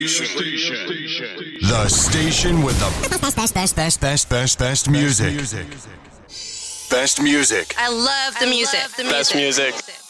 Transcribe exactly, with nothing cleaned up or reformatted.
The station with the best, best, best, best, best, best, best music. Best music. I love the music. Best music.